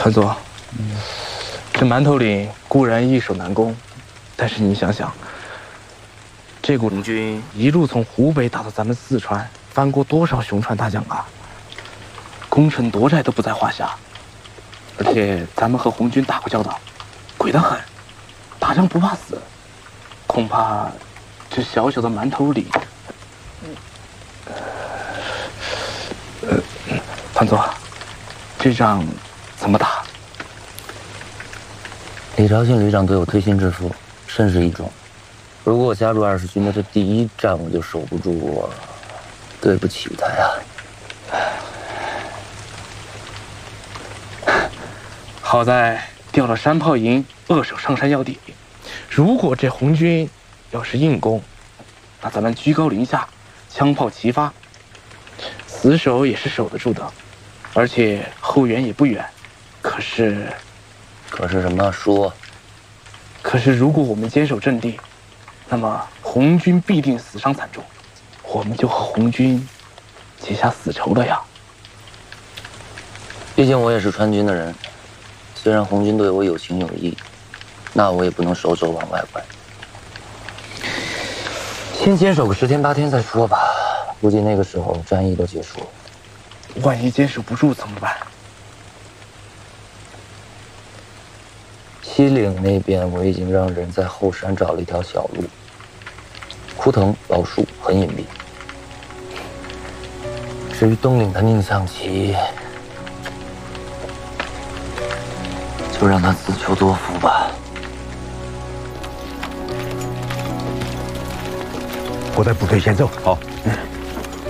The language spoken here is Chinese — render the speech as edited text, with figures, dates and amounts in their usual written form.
团座，这馒头岭固然易守难攻，但是你想想，这股红军一路从湖北打到咱们四川，翻过多少雄川大江啊！攻城夺寨都不在话下，而且咱们和红军打过交道，鬼得很，打仗不怕死，恐怕这小小的馒头岭，团座，这仗怎么打？ 李朝信旅长对我推心置腹，甚是倚重。如果我加入20军的这第一战我就守不住，我对不起他呀。 好在调了山炮营扼守上山要地。如果这红军要是硬攻，那咱们居高临下，枪炮齐发，死守也是守得住的，而且后援也不远。可是什么？说。 可是如果我们坚守阵地，那么红军必定死伤惨重，我们就和红军结下死仇了呀。 毕竟我也是川军的人，虽然红军对我有情有义，那我也不能手肘往外拐。先坚守个10天8天再说吧，估计那个时候战役都结束了。 万一坚守不住怎么办？ 西岭那边我已经让人在后山找了一条小路，枯藤老树很隐蔽。至于东岭的宁向奇，就让他自求多福吧。 我带部队先走。 好。